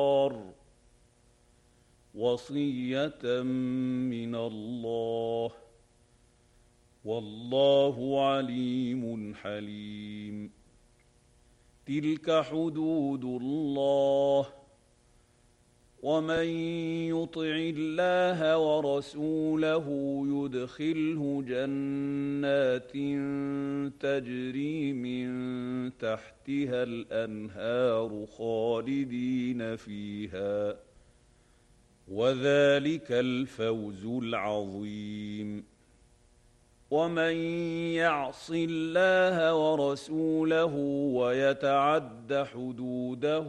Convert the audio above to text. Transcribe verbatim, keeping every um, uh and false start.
وصية من الله، والله عليم حليم. تلك حدود الله، ومن يطع الله ورسوله يدخله جنات تجري من تحتها الأنهار خالدين فيها، وذلك الفوز العظيم. ومن يعص الله ورسوله ويتعد حدوده